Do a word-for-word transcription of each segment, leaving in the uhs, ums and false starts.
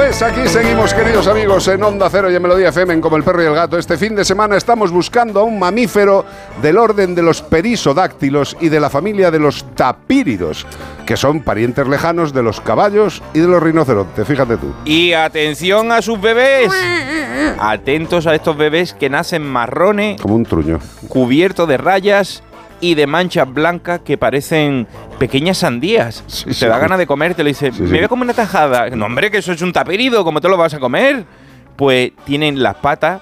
Pues aquí seguimos, queridos amigos, en Onda Cero y en Melodía F M, en Como el Perro y el Gato. Este fin de semana estamos buscando a un mamífero del orden de los perisodáctilos y de la familia de los tapíridos, que son parientes lejanos de los caballos y de los rinocerontes, fíjate tú. Y atención a sus bebés. Atentos a estos bebés que nacen marrones, como un truño, cubiertos de rayas y de manchas blancas que parecen pequeñas sandías. Sí, te sí, da sí. ganas de comer, te lo dice, Sí, me sí. voy a comer una tajada. No, hombre, que eso es un tapírido, ¿cómo te lo vas a comer? Pues tienen las patas,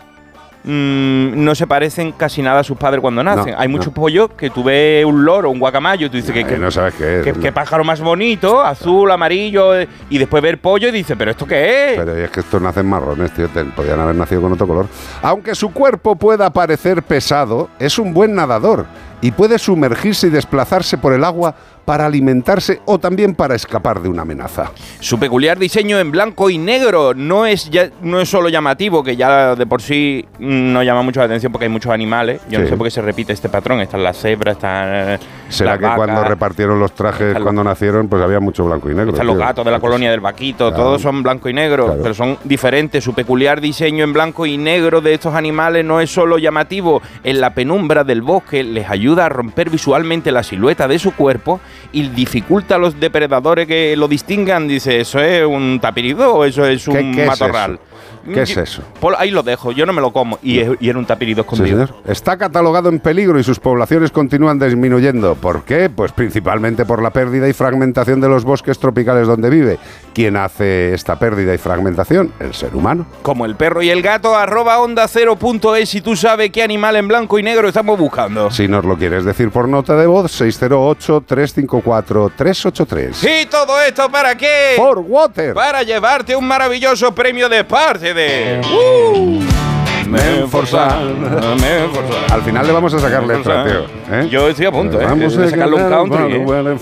mmm, no se parecen casi nada a sus padres cuando nacen. No, Hay muchos no. pollos que tú ves un loro, un guacamayo, y tú dices que, Ay, que no sabes qué es. ¿Qué, qué pájaro más bonito, azul, amarillo, eh, y después ver pollo y dices, ¿pero esto qué es? Pero es que estos nacen marrones, tío, te- podrían haber nacido con otro color. Aunque su cuerpo pueda parecer pesado, es un buen nadador y puede sumergirse y desplazarse por el agua para alimentarse o también para escapar de una amenaza. Su peculiar diseño en blanco y negro no es, ya, no es solo llamativo, que ya de por sí mm, no llama mucho la atención porque hay muchos animales. Yo Sí. no sé por qué se repite este patrón. Están las cebras, están ¿Será las que vacas, cuando repartieron los trajes están cuando nacieron, pues había mucho blanco y negro? están los tío? gatos de la colonia del vaquito, Claro. todos son blanco y negro, Claro. pero son diferentes. Su peculiar diseño en blanco y negro de estos animales no es solo llamativo. En la penumbra del bosque les ayuda a romper visualmente la silueta de su cuerpo y dificulta a los depredadores que lo distingan. Dice, ¿eso es un tapirido o eso es un ¿Qué- qué es matorral? eso? ¿Qué es eso? Pues ahí lo dejo, yo no me lo como. Y, es- y era un tapirido Sí, escondido. señor. Está catalogado en peligro y sus poblaciones continúan disminuyendo. ¿Por qué? Pues principalmente por la pérdida y fragmentación de los bosques tropicales donde vive. ¿Quién hace esta pérdida y fragmentación? El ser humano. Como el perro y el gato, arroba onda cero punto es si tú sabes qué animal en blanco y negro estamos buscando. Si nos lo quieres decir por nota de voz, seis cero ocho, tres cinco cuatro, tres ocho tres. ¿Y todo esto para qué? For Water. Para llevarte un maravilloso premio de parte de... Uh, Menforsan, Menforsan. Al final le vamos a sacar letra, tío. ¿eh? Yo estoy a punto, ¿eh? Vamos de sacarle un country,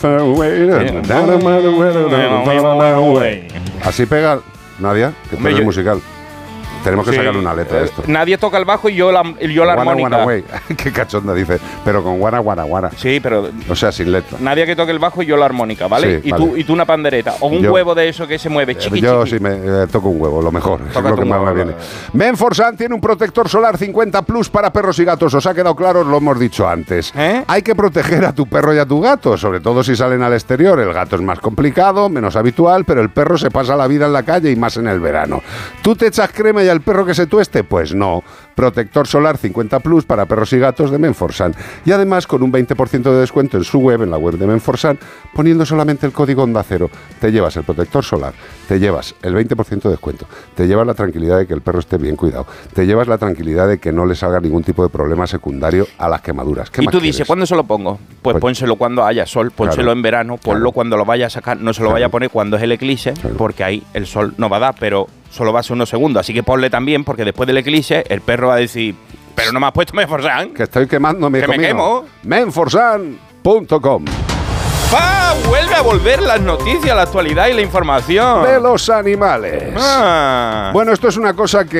¿eh? Así pega, Nadia, que tú Hombre, eres yo- musical. Tenemos que Sí, sacarle una letra a eh, esto. Nadie toca el bajo y yo la, y yo la Guana, armónica. guana, güey. Qué cachonda dice. Pero con guana, guana, guana. Sí, pero O sea, sin letra. nadie que toque el bajo y yo la armónica, ¿vale? Sí, y, vale. Tú, y tú una pandereta. O un Yo- huevo de eso que se mueve, chiqui, Yo chiqui. sí me eh, toco un huevo, lo mejor. Es Tócate lo que un más huevo, me viene. vale. Menforsan tiene un protector solar cincuenta plus para perros y gatos. ¿Os ha quedado claro? Lo hemos dicho antes. ¿Eh? Hay que proteger a tu perro y a tu gato, sobre todo si salen al exterior. El gato es más complicado, menos habitual, pero el perro se pasa la vida en la calle y más en el verano. ¿Tú te echas crema y al perro que se tueste? Pues no. Protector solar cincuenta plus para perros y gatos de Menforsan. Y además con un veinte por ciento de descuento en su web, en la web de Menforsan, poniendo solamente el código Onda Cero. Te llevas el protector solar, te llevas el veinte por ciento de descuento, te llevas la tranquilidad de que el perro esté bien cuidado, te llevas la tranquilidad de que no le salga ningún tipo de problema secundario a las quemaduras. ¿Qué Y más tú quieres? dices, ¿cuándo se lo pongo? Pues, Pues- pónselo cuando haya sol, pónselo Claro. en verano, ponlo Claro. cuando lo vaya a sacar. No se lo Claro. vaya a poner cuando es el eclipse, Claro. porque ahí el sol no va a dar, pero solo va a ser unos segundos. Así que ponle también, porque después del eclipse el perro va a decir, pero no me has puesto Menforsan. Que estoy quemándome, Que hijo me mío. quemo. Menforsan punto com. ¡Pa! Vuelve a volver las noticias, la actualidad y la información. De los animales. Ah. Bueno, esto es una cosa que